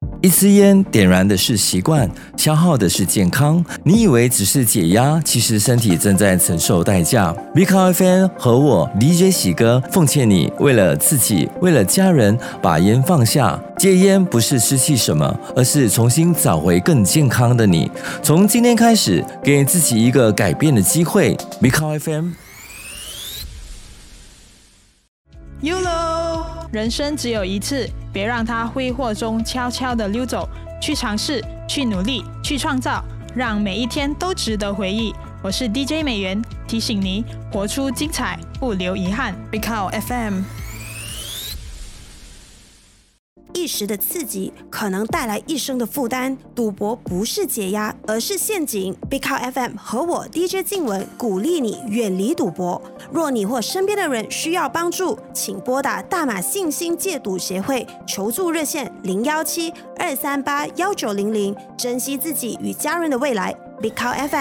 一支烟点燃的是习惯，消耗的是健康。你以为只是解压，其实身体正在承受代价。Big FM 和我 DJ 喜哥奉劝你，为了自己，为了家人，把烟放下。戒烟不是失去什么，而是重新找回更健康的你。从今天开始，给自己一个改变的机会。Big FM。YOLO， 人生只有一次，别让它挥霍中悄悄地溜走。去尝试，去努力，去创造，让每一天都值得回忆。我是 DJ 美元，提醒你活出精彩，不留遗憾。Big FM。 一时的刺激可能带来一生的负担，赌博不是解压，而是陷阱。Big FM 和我 DJ 静雯鼓励你远离赌博。若你或身边的人需要帮助，请拨打大马信心戒赌协会求助热线017-238-1900，珍惜自己与家人的未来。Big FM。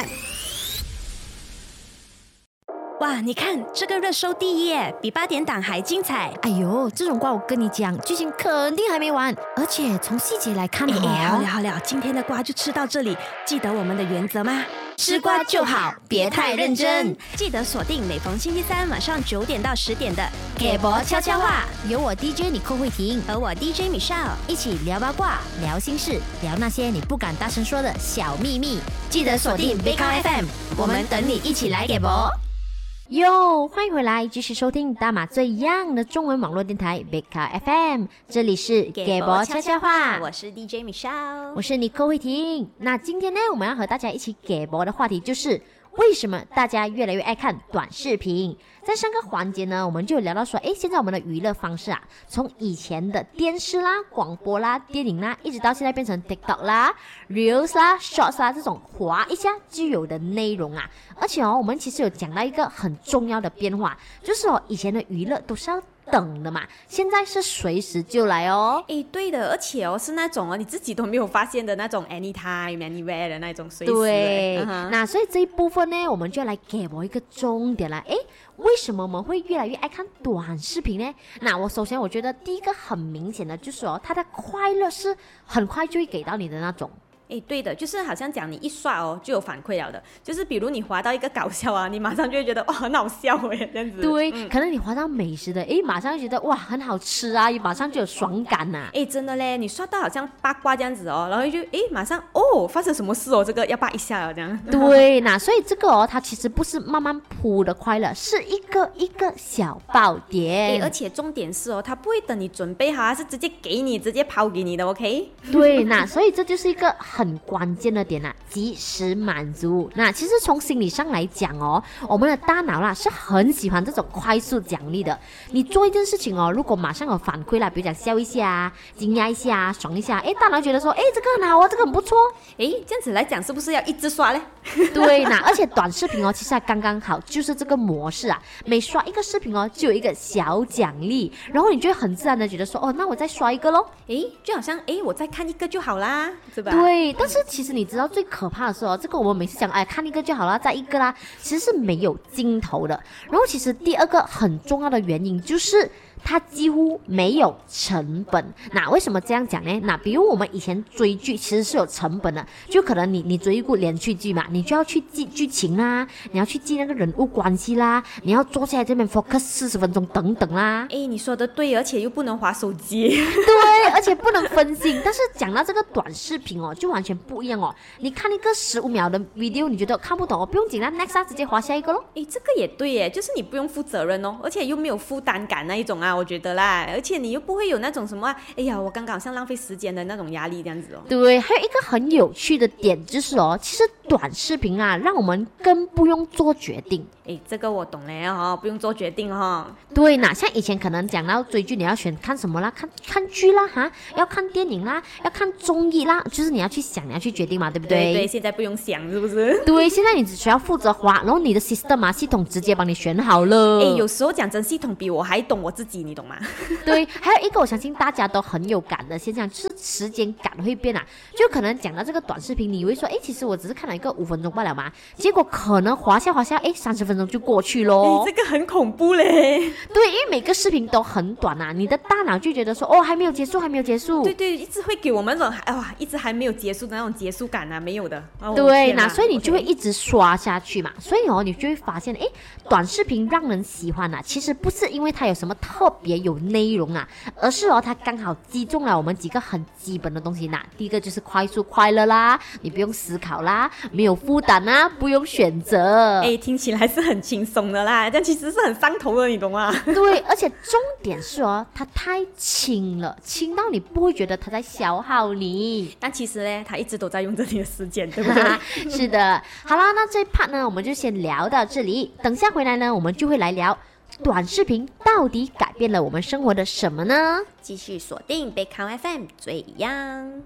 哇，你看这个热搜第一耶，比8点档还精彩。 哎呦，这种瓜我跟你讲，剧情肯定还没完，而且从细节来看好了，今天的瓜就吃到这里。记得我们的原则吗？ 吃瓜就好，别太认真。 记得锁定每逢星期三晚上9点到10点的给博悄悄话，有我 DJ 你寇慧婷和我 DJ Michelle 一起聊八卦，聊心事，聊那些你不敢大声说的小秘密。记得锁定 Big FM， 我们等你一起来给博。哟，欢迎回来，继续收听大马最 young 的中文网络电台 Big FM， 这里是给博悄悄话， 我是 DJ Michelle， 我是妮蔻慧婷。那今天呢，我们要和大家一起给博的话题就是为什么大家越来越爱看短视频。在上个环节呢，我们就有聊到说，现在我们的娱乐方式啊，从以前的电视啦、广播啦、电影啦，一直到现在变成 TikTok 啦、Reels 啦、Shorts 啦这种滑一下就有的内容啊。而且我们其实有讲到一个很重要的变化，就是以前的娱乐都是要等的嘛，现在是随时就来哦。 对的，而且是那种你自己都没有发现的那种 anytime anywhere 的那种随时。 对，那所以这一部分呢，我们就来给我一个重点了。为什么我们会越来越爱看短视频呢？那我首先我觉得第一个很明显的就是它的快乐是很快就会给到你的那种。 对的，就是好像讲你一刷就有反馈了的，就是比如你滑到一个搞笑你马上就会觉得哇很好笑这样子。 对，可能你滑到美食的，马上就觉得哇很好吃啊，马上就有爽感呐。 真的嘞，你刷到好像八卦这样子然后就马上发生什么事这个要扒一下这样。 对，那所以这个它其实不是慢慢铺的快乐，是一个一个小爆点。 而且重点是它不会等你准备好，是直接给你，直接抛给你的 OK。 对，那所以这就是一个很关键的点及时满足。那其实从心理上来讲我们的大脑是很喜欢这种快速奖励的。你做一件事情如果马上有反馈比如讲笑一下、惊讶一下、爽一下，大脑觉得说这个很好这个很不错。 这样子来讲是不是要一直刷呢？ 对，那而且短视频其实还刚刚好，就是这个模式每刷一个视频就有一个小奖励，然后你就会很自然的觉得说那我再刷一个咯。 就好像我再看一个就好啦，是吧？ 对，但是其实你知道最可怕的是这个我们每次讲看一个就好了，再一个啦，其实是没有尽头的。然后其实第二个很重要的原因就是它几乎没有成本。那为什么这样讲呢？那比如我们以前追剧其实是有成本的，就可能你追一部连续剧嘛，你就要去记剧情啦，你要去记那个人物关系啦，你要坐下来这边 focus 40分钟等等啦。 你说的对，而且又不能滑手机。 对，而且不能分心。但是讲到这个短视频就完全不一样你看一个15秒的 video， 你觉得看不懂不用紧张 next 直接滑下一个咯。 这个也对耶，就是你不用负责任而且又没有负担感那一种我觉得啦，而且你又不会有那种什么我刚刚好像浪费时间的那种压力这样子对，还有一个很有趣的点就是其实短视频让我们更不用做决定。 这个我懂了不用做决定对，那像以前可能讲到追剧，你要选看什么啦，看剧啦要看电影啦，要看综艺啦，就是你要去想，你要去决定嘛，对不对？ 对，现在不用想是不是？ 对，现在你只需要负责滑，然后你的 system 系统直接帮你选好了。 有时候讲真，系统比我还懂我自己，你懂吗？ 对，还有一个我相信大家都很有感的现象，就是时间感会变就可能讲到这个短视频，你以为说其实我只是看了一个5分钟罢了嘛，结果可能滑下，哎，30分钟就过去咯。 这个很恐怖嘞。 对，因为每个视频都很短啊，你的大脑就觉得说，哦，还没有结束。 对，一直会给我们那种一直还没有结束的那种结束感啊，没有的。 对，那所以你就会一直刷下去嘛。所以你就会发现，哎，短视频让人喜欢啊，其实不是因为它有什么特别有内容啊，而是它刚好击中了我们几个很基本的东西呢。第一个就是快速快乐啦，你不用思考啦，没有负担啊，不用选择。 听起来是很轻松的啦，但其实是很上头的，你懂吗？ 对，而且重点是它太轻了，轻到你不会觉得它在消耗你。 但其实呢，它一直都在用着你的时间，对不对？ 是的。好啦，那这一 part 呢，我们就先聊到这里。等下回来呢，我们就会来聊短视频到底改变了我们生活的什么呢？ 继续锁定贝康 FM 最样。